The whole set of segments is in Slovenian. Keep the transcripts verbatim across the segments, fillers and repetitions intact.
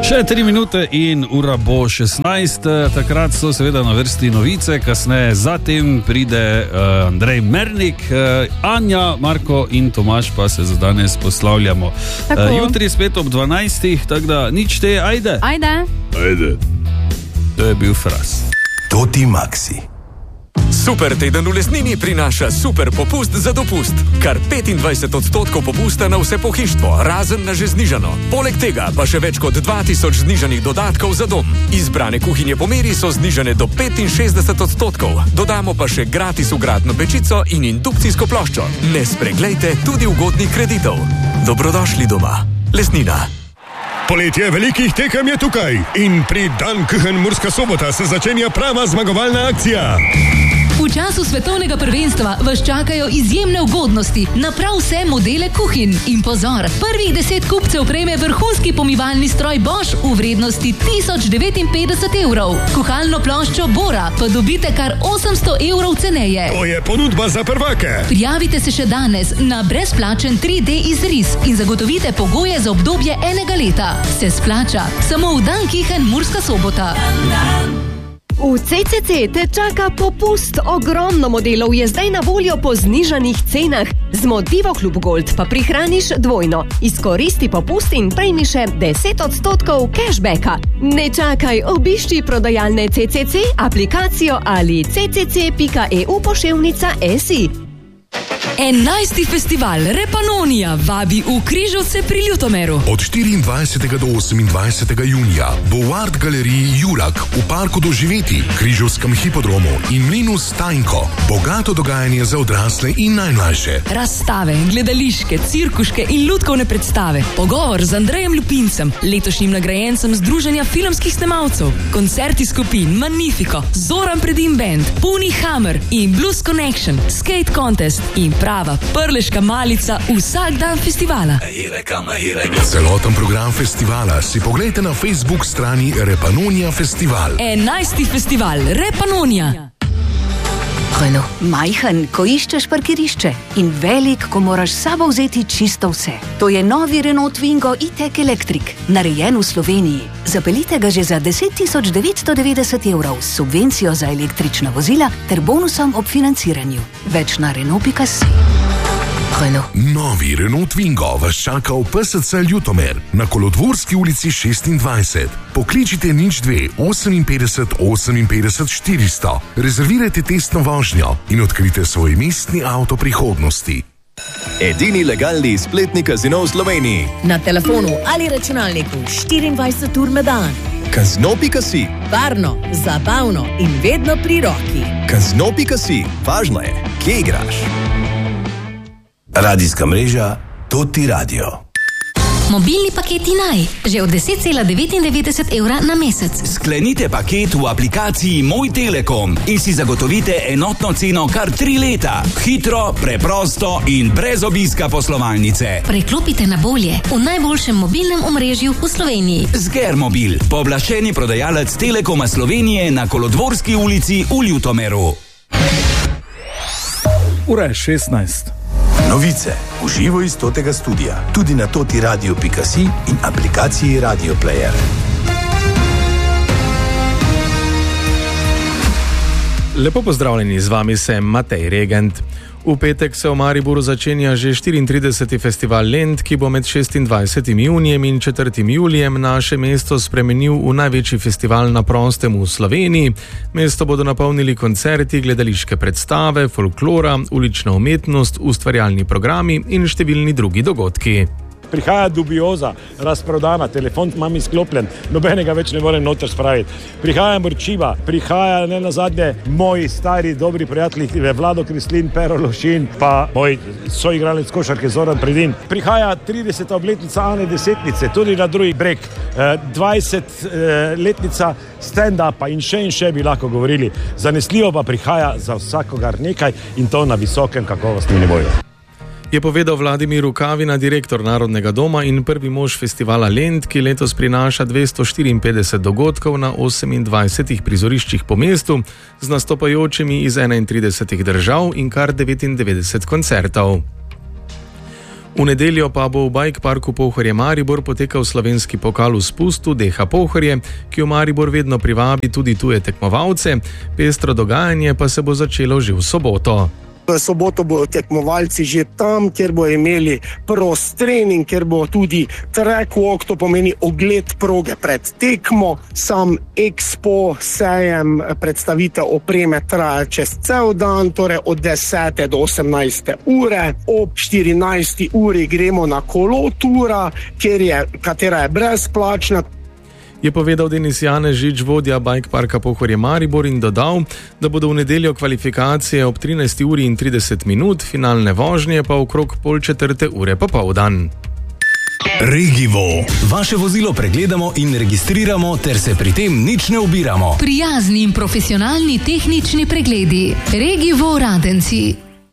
Še tri minute in ura bo šestnajst, takrat so seveda na vrsti novice, kasneje zatem pride uh, Andrej Mernik, uh, Anja, Marko in Tomaž pa se za danes poslavljamo. Uh, jutri spet ob dvanajstih, tako da nič te, ajde. Ajde. Ajde. To je bil Fras. Toti Maxi. Super teden v Lesnini prinaša super popust za dopust. Kar petindvajset odstotkov popusta na vse pohištvo, razen na že znižano. Poleg tega pa še več kot dva tisoč znižanih dodatkov za dom. Izbrane kuhinje po meri so znižane do petinšestdeset odstotkov. Dodamo pa še gratis vgradno pečico in indukcijsko ploščo. Ne spreglejte tudi ugodnih kreditov. Dobrodošli doma. Lesnina. Poletje velikih tekem je tukaj in pri Dan Kuchen Murska Sobota se začenja prava zmagovalna akcija. V času svetovnega prvenstva vas čakajo izjemne ugodnosti na prav vse modele kuhinj. In pozor, prvih deset kupcev prejme vrhunski pomivalni stroj Bosch v vrednosti tisoč devetinpetdeset evrov. Kuhalno ploščo Bora pa dobite kar osemsto evrov ceneje. To je ponudba za prvake. Prijavite se še danes na brezplačen tri D izris in zagotovite pogoje za obdobje enega leta. Se splača, samo v Dan Kuchen Murska Sobota. V C C C te čaka popust. Ogromno modelov je zdaj na voljo po znižanih cenah. Z Motivo Klub Gold pa prihraniš dvojno. Izkoristi popust in prejmi še deset odstotkov cashbacka. Ne čakaj, obišči prodajalne C C C, aplikacijo ali c c c pika e u poševnica si. enajsti festival Repanonija vabi v Križevce pri Ljutomeru. Od štiriindvajsetega do osemindvajsetega junija bo v Art galeriji Jurak v parku doživeti, Križevskem hipodromu in mlinu Stajnko bogato dogajanje za odrasle in najmlajše. Razstave, gledališke, cirkuške in lutkovne predstave, pogovor z Andrejem Lupincem, letošnjim nagrajencem Združenja filmskih snemalcev, koncerti skupin Magnifico, Zoran Predin Band, Puni Hammer in Blues Connection, Skate Contest in prava prleška malica vsak dan festivala. Celoten program festivala si poglejte na Facebook strani Repanonija Festival. enajsti festival Repanonija. Renault. Majhen, ko iščeš parkirišče in velik, ko moraš s sabo vzeti čisto vse. To je novi Renault Twingo e-tech Electric, narejen v Sloveniji. Zapeljite ga že za deset tisoč devetsto devetdeset evrov s subvencijo za električna vozila ter bonusom ob financiranju. Več na Renault pika si. Renault. Novi Renault Twingo vas čaka v P S C Ljutomer na Kolodvorski ulici šestindvajset. Pokličite nič dve oseminpetdeset oseminpetdeset štiristo. Rezervirajte testno vožnjo in odkrite svoj mestni avto prihodnosti. Edini legalni spletni kazino v Sloveniji. Na telefonu ali računalniku štiriindvajset ur na dan. Kazino pika si. Varno, zabavno in vedno pri roki. Kazino pika si. Važno je, kje igraš. Radijska mreža Toti Radio. Mobilni paketi Naj, že od deset cela devetindevetdeset evra na mesec. Sklenite paket v aplikaciji Moj Telekom in si zagotovite enotno ceno kar tri leta. Hitro, preprosto in brez obiska poslovalnice. Preklopite na bolje v najboljšem mobilnem omrežju v Sloveniji. Sgermobil, pooblaščeni prodajalec Telekoma Slovenije na Kolodvorski ulici v Ljutomeru. Ura je šestnajst. Novice v živo iz Totega studia, tudi na toti radio pika si in aplikaciji Radio Player. Lepo pozdravljeni, z vami sem Matej Regent. V petek se v Mariboru začenja že štiriintrideseti festival Lent, ki bo med šestindvajsetim junijem in četrtim julijem naše mesto spremenil v največji festival na prostem v Sloveniji. Mesto bodo napolnili koncerti, gledališke predstave, folklora, ulična umetnost, ustvarjalni programi in številni drugi dogodki. Prihaja Dubioza, razprodana, telefon imam izklopljen, nobenega več ne morem noter spraviti. Prihaja Mrčiva, prihaja ne nazadnje moji stari dobri prijatelji Vlado Kreslin, Pero Lošin, pa moj soigralec košarke Zoran Predin. Prihaja trideseta obletnica Ane Desetnice, tudi na drugi breg, dvajsetletnica stand-upa in še in še bi lahko govorili. Zanesljivo pa prihaja za vsakogar nekaj in to na visokem kakovostnem nivoju. Je povedal Vladimir Rukavina, direktor Narodnega doma in prvi mož festivala Lent, ki letos prinaša dvesto štiriinpetdeset dogodkov na osemindvajsetih prizoriščih po mestu z nastopajočimi iz enaintridesetih držav in kar devetindevetdeset koncertov. V nedeljo pa bo v Bike Parku Pohorje Maribor potekal slovenski pokal v spustu D H Pohorje, ki v Maribor vedno privabi tudi tuje tekmovalce, pestro dogajanje pa se bo začelo že v soboto. V soboto bodo tekmovalci že tam, kjer bo imeli prost trening, kjer bo tudi track walk, to pomeni ogled proge pred tekmo, sam expo, sejem, predstavitev opreme traja čez cel dan, torej od desete do osemnajste ure. Ob štirinajsti uri gremo na kolotura, kjer je, katera je brezplačna. Je povedal Denis Janežič, vodja Bike Parka Pohorje Maribor, in dodal, da bodo v nedeljo kvalifikacije ob trinajsti uri in trideset minut, finalne vožnje pa okrog pol četrte ure popoldan. Regivo. Vaše vozilo pregledamo in registriramo, ter se pri tem nič ne ubiramo. Prijazni in profesionalni tehnični pregledi. Regivo Radenci.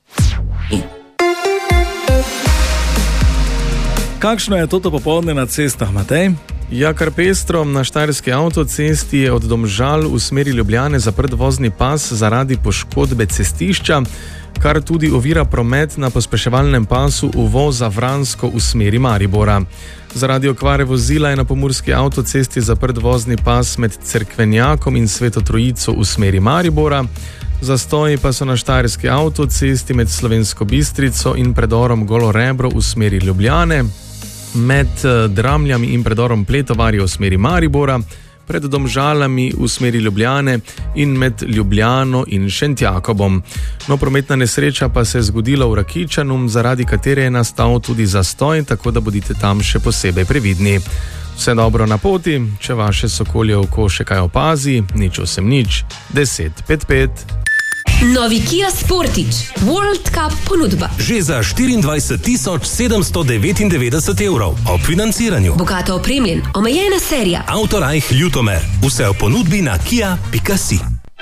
Kakšno je toto popoldne na cestah, Matej? Ja, kar pestro. Na štajerski avtocesti je od Domžal v smeri Ljubljane zaprt vozni pas zaradi poškodbe cestišča, kar tudi ovira promet na pospeševalnem pasu uvoza Vransko v smeri Maribora. Zaradi okvare vozila je na pomurski avtocesti zaprt vozni pas med Cerkvenjakom in Sveto Trojico v smeri Maribora. Zastoji pa so na štajerski avtocesti med Slovensko Bistrico in predorom Golo Rebro v smeri Ljubljane, med Dramljami in predorom Pletovarje v smeri Maribora, pred Domžalami v smeri Ljubljane in med Ljubljano in Šentjakobom. No, prometna nesreča pa se je zgodila v Rakičanu, zaradi katere je nastal tudi zastoj, tako da bodite tam še posebej previdni. Vse dobro na poti, če vaše sokolje oko še kaj opazi, nič osem nič, deset pet pet. Novi Kia Sportage World Cup ponudba. Že za štiriindvajset tisoč sedemsto devetindevetdeset evrov ob financiranju. Bogato opremljen, omejena serija. Autorajh Ljutomer. Vse v ponudbi na kia pika si.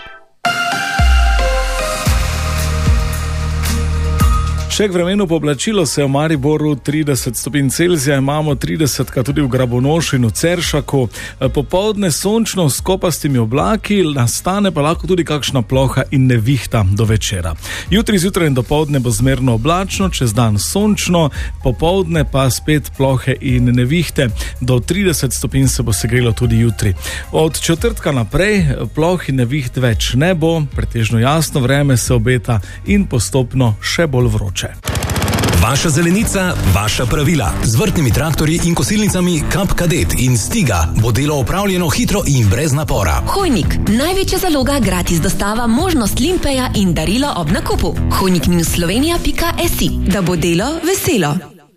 Še k vremenu pooblačilo se je v Mariboru trideset stopinj Celzija, imamo trideset tudi v Grabonošu in v Ceršaku. Popoldne sončno s kopastimi oblaki, nastane pa lahko tudi kakšna ploha in nevihta do večera. Jutri zjutraj in dopoldne bo zmerno oblačno, čez dan sončno, popoldne pa spet plohe in nevihte. Do trideset stopinj se bo segrelo tudi jutri. Od četrtka naprej ploh in neviht več ne bo, pretežno jasno vreme se obeta in postopno še bolj vroče. Vaša zelenica, vaša pravila. Z vrtnimi traktorji in kosilnicami Kap Kadet in Stiga bo delo opravljeno hitro in brez napora. Hojnik, največja zaloga, gratis dostava, možnost limpeja in darilo ob nakupu. hojnik slovenija pika si, da bo delo veselo.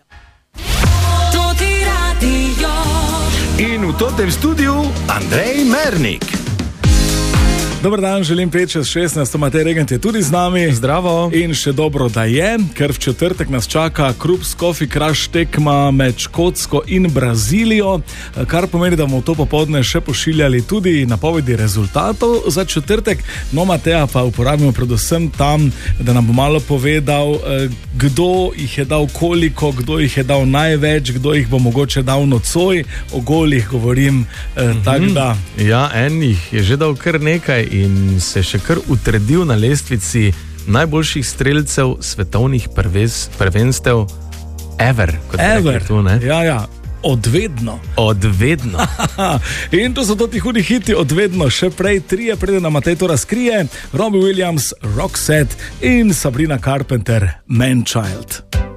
In v totem studiu Andrej Mernik. Dobar dan, želim pet čez šestnajst, Matej Regent je tudi z nami. Zdravo. In še dobro, da je, ker v četrtek nas čaka Krups Coffee Crush tekma med Škotsko in Brazilijo, kar pomeni, da bomo to popoldne še pošiljali tudi napovedi rezultatov za četrtek. No, Mateja pa uporabimo predvsem tam, da nam bo malo povedal, kdo jih je dal koliko, kdo jih je dal največ, kdo jih bo mogoče dal nocoj. O golih govorim, mm-hmm. tak da. Ja, en jih je že dal kar nekaj in se še kar utrdil na lestvici najboljših strelcev svetovnih prves, prvenstev ever. Kot ever, tu, ne? Ja, ja. Odvedno. Odvedno. In to so to ti hudi hiti, odvedno. Še prej trije, preden nam Matej to razkrije. Robbie Williams, Roxette in Sabrina Carpenter, Man Child.